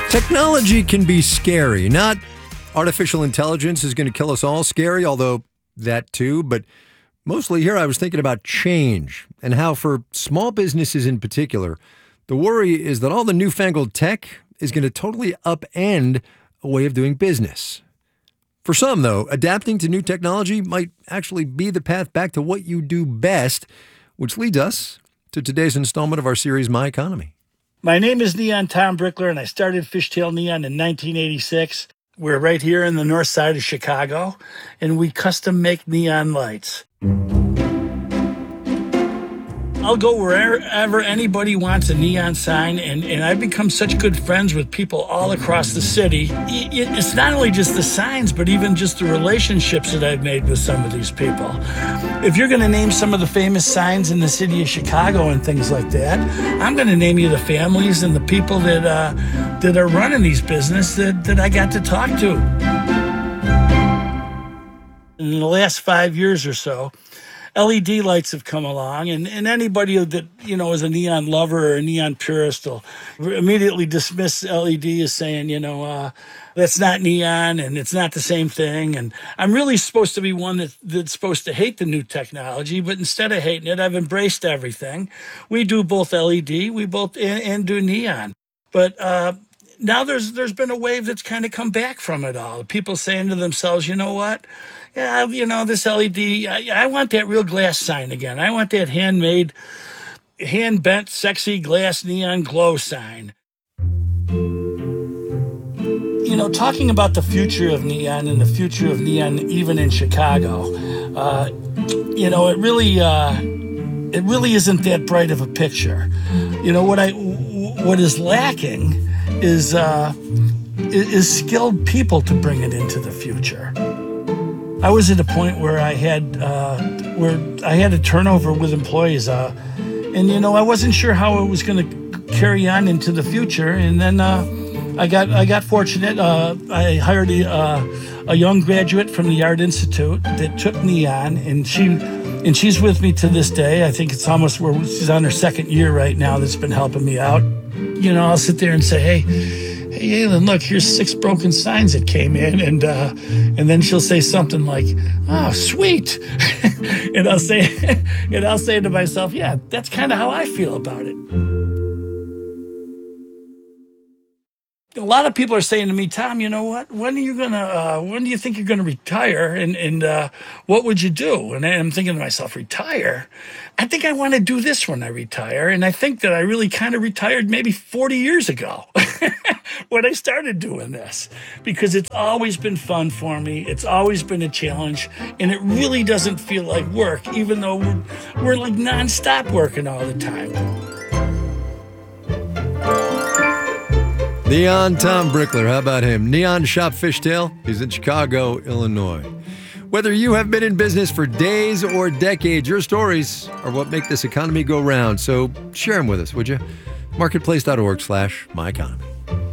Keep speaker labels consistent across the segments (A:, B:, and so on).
A: Technology can be scary. Not artificial intelligence is going to kill us all scary, although that too. But mostly here I was thinking about change and how for small businesses in particular, the worry is that all the newfangled tech is going to totally upend a way of doing business. For some, though, adapting to new technology might actually be the path back to what you do best, which leads us to today's installment of our series, My Economy.
B: My name is Neon Tom Brickler, and I started Fishtail Neon in 1986. We're right here in the north side of Chicago, and we custom make neon lights. I'll go wherever anybody wants a neon sign, and I've become such good friends with people all across the city. It's not only just the signs, but even just the relationships that I've made with some of these people. If you're going to name some of the famous signs in the city of Chicago and things like that, I'm going to name you the families and the people that are running these businesses that I got to talk to. In the last 5 years or so, LED lights have come along, and anybody that, is a neon lover or a neon purist will immediately dismiss LED as saying, that's not neon and it's not the same thing. And I'm really supposed to be one that's supposed to hate the new technology, but instead of hating it, I've embraced everything. We do both LED, and do neon. But now there's been a wave that's kind of come back from it all. People saying to themselves, you know what? Yeah, this LED, I want that real glass sign again. I want that handmade, hand-bent, sexy glass neon glow sign. Talking about the future of neon and the future of neon even in Chicago, it really isn't that bright of a picture. What is lacking is skilled people to bring it into the future. I was at a point where I had a turnover with employees, and I wasn't sure how it was going to carry on into the future. And then I got fortunate. I hired a young graduate from the Art Institute that took neon, and she's with me to this day. I think it's almost where she's on her second year right now. That's been helping me out. I'll sit there and say, Hey, Aylin, look, here's 6 broken signs that came in, and then she'll say something like, "Oh, sweet," and I'll say to myself, "Yeah, that's kind of how I feel about it." A lot of people are saying to me, "Tom, you know what? When do you think you're gonna retire? And what would you do?" And I'm thinking to myself, retire? I think I want to do this when I retire. And I think that I really kind of retired maybe 40 years ago when I started doing this, because it's always been fun for me. It's always been a challenge, and it really doesn't feel like work, even though we're like nonstop working all the time.
A: Neon Tom Brickler, how about him? Neon Shop Fishtail, he's in Chicago, Illinois. Whether you have been in business for days or decades, your stories are what make this economy go round. So share them with us, would you? Marketplace.org/myeconomy.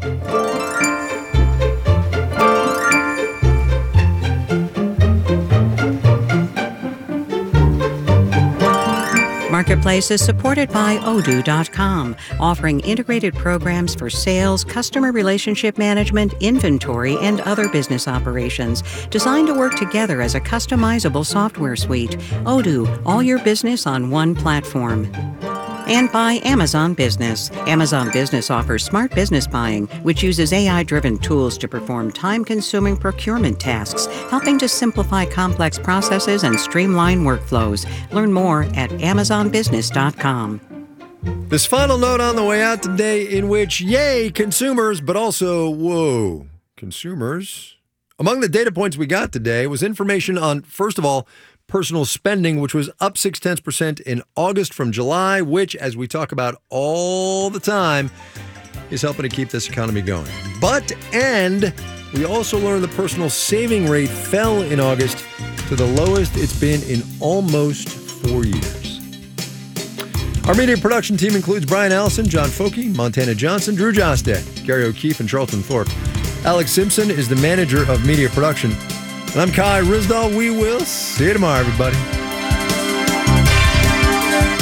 C: Marketplace is supported by Odoo.com, offering integrated programs for sales, customer relationship management, inventory, and other business operations, designed to work together as a customizable software suite. Odoo, all your business on one platform. And by Amazon Business. Amazon Business offers smart business buying, which uses AI-driven tools to perform time-consuming procurement tasks, helping to simplify complex processes and streamline workflows. Learn more at amazonbusiness.com.
A: This final note on the way out today, in which, yay, consumers, but also, whoa, consumers. Among the data points we got today was information on, first of all, personal spending, which was up 0.6% in August from July, which, as we talk about all the time, is helping to keep this economy going. And we also learned the personal saving rate fell in August to the lowest it's been in almost 4 years. Our media production team includes Brian Allison, John Foki, Montana Johnson, Drew Jostad, Gary O'Keefe, and Charlton Thorpe. Alex Simpson is the manager of media production. And I'm Kai Risdahl. We will see you tomorrow, everybody.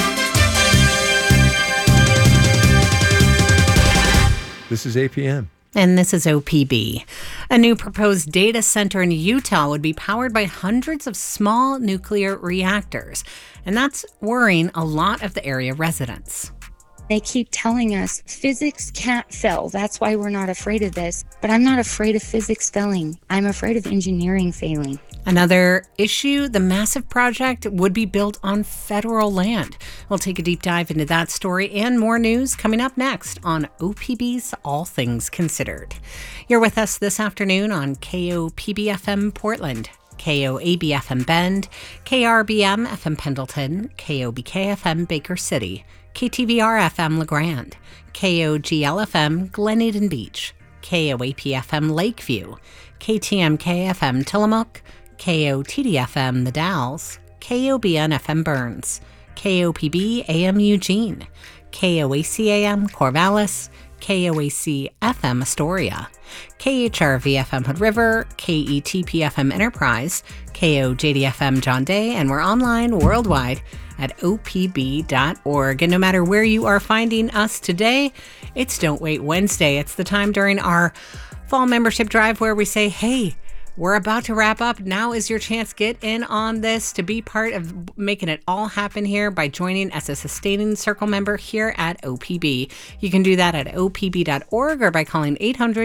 A: This is APM.
D: And this is OPB. A new proposed data center in Utah would be powered by hundreds of small nuclear reactors. And that's worrying a lot of the area residents.
E: They keep telling us physics can't fail. That's why we're not afraid of this. But I'm not afraid of physics failing. I'm afraid of engineering failing.
D: Another issue, the massive project would be built on federal land. We'll take a deep dive into that story and more news coming up next on OPB's All Things Considered. You're with us this afternoon on KOPB-FM Portland, KOAB-FM Bend, KRBM-FM Pendleton, KOBK-FM Baker City, KTVR-FM LeGrand, KOGL-FM Glen Eden Beach, KOAP-FM Lakeview, KTMK-FM Tillamook, KOTD-FM The Dalles, KOBN-FM Burns, KOPB-AM Eugene, KOAC-AM Corvallis, KOAC-FM Astoria, KHRV-FM Hood River, KETP-FM Enterprise, KOJD-FM John Day, and we're online worldwide at opb.org. And no matter where you are finding us today, it's Don't Wait Wednesday. It's the time during our fall membership drive where we say, hey, we're about to wrap up. Now is your chance. Get in on this to be part of making it all happen here by joining as a Sustaining Circle member here at OPB. You can do that at opb.org or by calling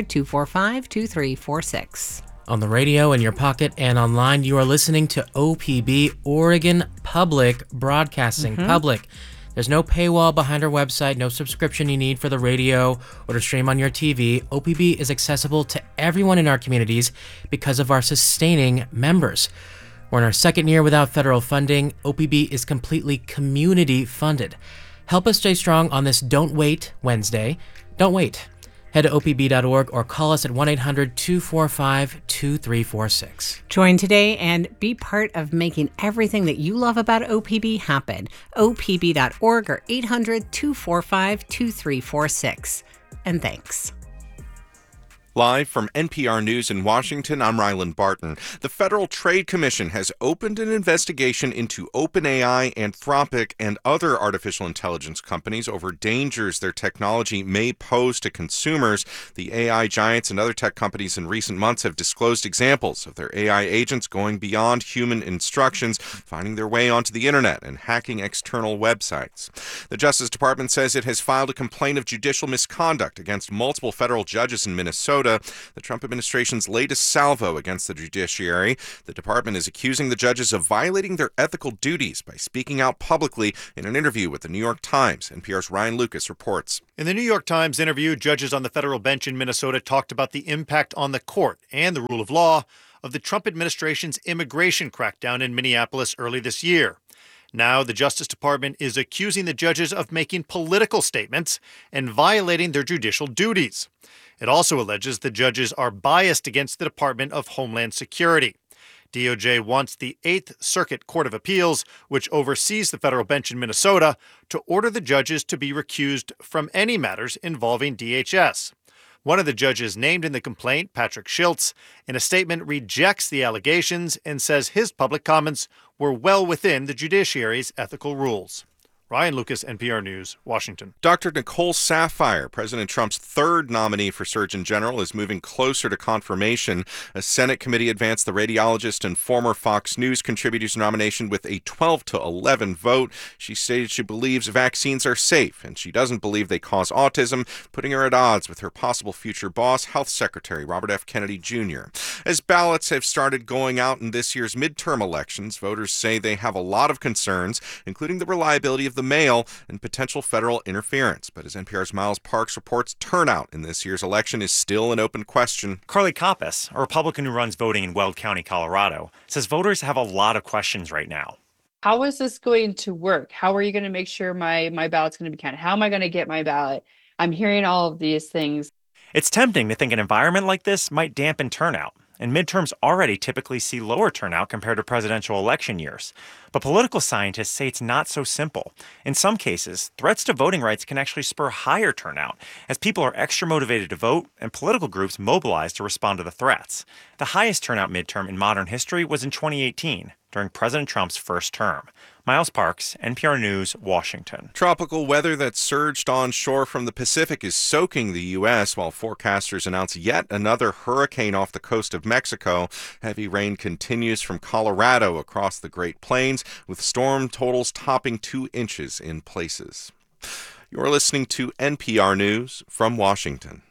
D: 800-245-2346.
F: On the radio, in your pocket, and online, you are listening to OPB, Oregon Public Broadcasting. Public. There's no paywall behind our website, no subscription you need for the radio or to stream on your TV. OPB is accessible to everyone in our communities because of our sustaining members. We're in our second year without federal funding. OPB is completely community funded. Help us stay strong on this Don't Wait Wednesday. Don't wait. Head to opb.org or call us at 1-800-245-2346.
D: Join today and be part of making everything that you love about OPB happen. opb.org or 800-245-2346. And thanks.
G: Live from NPR News in Washington, I'm Ryland Barton. The Federal Trade Commission has opened an investigation into OpenAI, Anthropic, and other artificial intelligence companies over dangers their technology may pose to consumers. The AI giants and other tech companies in recent months have disclosed examples of their AI agents going beyond human instructions, finding their way onto the internet and hacking external websites. The Justice Department says it has filed a complaint of judicial misconduct against multiple federal judges in Minnesota, the Trump administration's latest salvo against the judiciary. The department is accusing the judges of violating their ethical duties by speaking out publicly in an interview with the New York Times. NPR's Ryan Lucas reports.
H: In the New York Times interview, judges on the federal bench in Minnesota talked about the impact on the court and the rule of law of the Trump administration's immigration crackdown in Minneapolis early this year. Now, the Justice Department is accusing the judges of making political statements and violating their judicial duties. It also alleges the judges are biased against the Department of Homeland Security. DOJ wants the Eighth Circuit Court of Appeals, which oversees the federal bench in Minnesota, to order the judges to be recused from any matters involving DHS. One of the judges named in the complaint, Patrick Schiltz, in a statement rejects the allegations and says his public comments were well within the judiciary's ethical rules. Ryan Lucas, NPR News, Washington.
G: Dr. Nicole Saphier, President Trump's third nominee for Surgeon General, is moving closer to confirmation. A Senate committee advanced the radiologist and former Fox News contributor's nomination with a 12-11 vote. She stated she believes vaccines are safe, and she doesn't believe they cause autism, putting her at odds with her possible future boss, Health Secretary Robert F. Kennedy Jr. As ballots have started going out in this year's midterm elections, voters say they have a lot of concerns, including the reliability of the mail and potential federal interference. But as NPR's Miles Parks reports, turnout in this year's election is still an open question.
I: Carly Koppas, a Republican who runs voting in Weld County, Colorado, says voters have a lot of questions right now.
J: How is this going to work? How are you going to make sure my ballot's going to be counted? How am I going to get my ballot? I'm hearing all of these things.
I: It's tempting to think an environment like this might dampen turnout. And midterms already typically see lower turnout compared to presidential election years. But political scientists say it's not so simple. In some cases, threats to voting rights can actually spur higher turnout, as people are extra motivated to vote and political groups mobilize to respond to the threats. The highest turnout midterm in modern history was in 2018, during President Trump's first term. Miles Parks, NPR News, Washington.
G: Tropical weather that surged onshore from the Pacific is soaking the U.S. while forecasters announce yet another hurricane off the coast of Mexico. Heavy rain continues from Colorado across the Great Plains, with storm totals topping 2 inches in places. You're listening to NPR News from Washington.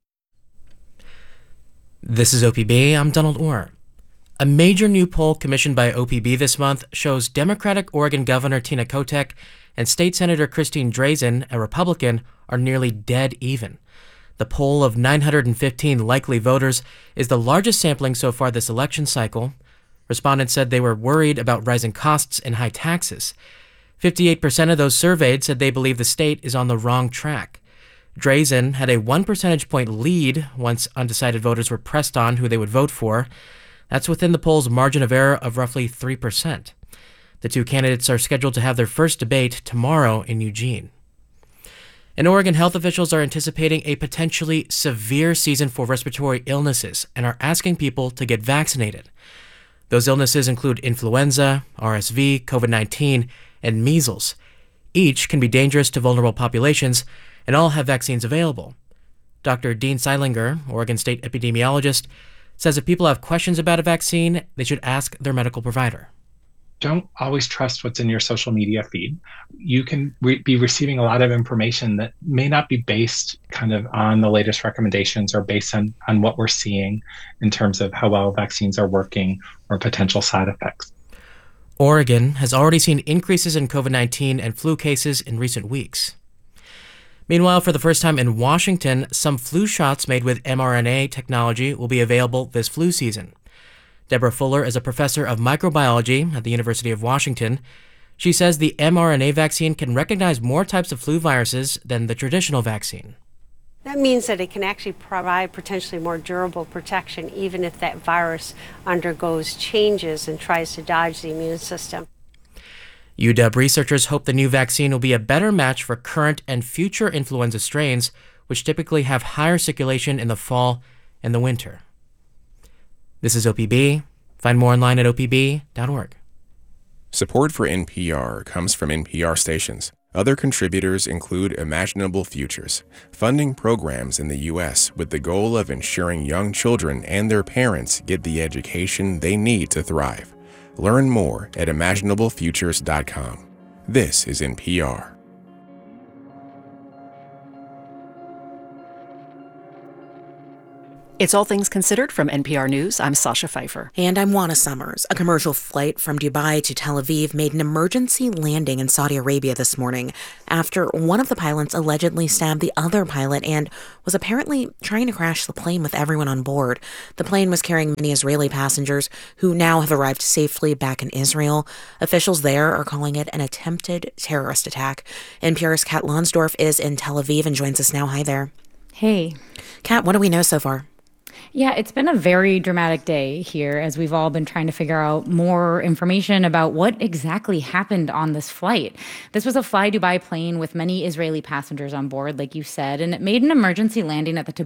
F: This is OPB. I'm Donald Orr. A major new poll commissioned by OPB this month shows Democratic Oregon Governor Tina Kotek and State Senator Christine Drazan, a Republican, are nearly dead even. The poll of 915 likely voters is the largest sampling so far this election cycle. Respondents said they were worried about rising costs and high taxes. 58% of those surveyed said they believe the state is on the wrong track. Drazan had a 1 percentage point lead once undecided voters were pressed on who they would vote for. That's within the poll's margin of error of roughly 3%. The two candidates are scheduled to have their first debate tomorrow in Eugene. In Oregon, health officials are anticipating a potentially severe season for respiratory illnesses and are asking people to get vaccinated. Those illnesses include influenza, RSV, COVID-19, and measles. Each can be dangerous to vulnerable populations, and all have vaccines available. Dr. Dean Seilinger, Oregon State epidemiologist, says if people have questions about a vaccine, they should ask their medical provider.
K: Don't always trust what's in your social media feed. You can be receiving a lot of information that may not be based kind of on the latest recommendations or based on what we're seeing in terms of how well vaccines are working or potential side effects.
F: Oregon has already seen increases in COVID-19 and flu cases in recent weeks. Meanwhile, for the first time in Washington, some flu shots made with mRNA technology will be available this flu season. Deborah Fuller is a professor of microbiology at the University of Washington. She says the mRNA vaccine can recognize more types of flu viruses than the traditional vaccine.
L: That means that it can actually provide potentially more durable protection, even if that virus undergoes changes and tries to dodge the immune system.
F: UW researchers hope the new vaccine will be a better match for current and future influenza strains, which typically have higher circulation in the fall and the winter. This is OPB. Find more online at opb.org.
M: Support for NPR comes from NPR stations. Other contributors include Imaginable Futures, funding programs in the U.S. with the goal of ensuring young children and their parents get the education they need to thrive. Learn more at imaginablefutures.com. This is NPR.
N: It's All Things Considered from NPR News. I'm Sasha Pfeiffer.
O: And I'm Juana Summers. A commercial flight from Dubai to Tel Aviv made an emergency landing in Saudi Arabia this morning after one of the pilots allegedly stabbed the other pilot and was apparently trying to crash the plane with everyone on board. The plane was carrying many Israeli passengers who now have arrived safely back in Israel. Officials there are calling it an attempted terrorist attack. NPR's Kat Lonsdorf is in Tel Aviv and joins us now. Hi there.
P: Hey.
O: Kat, what do we know so far?
P: Yeah, it's been a very dramatic day here as we've all been trying to figure out more information about what exactly happened on this flight. This was a Fly Dubai plane with many Israeli passengers on board, like you said, and it made an emergency landing at the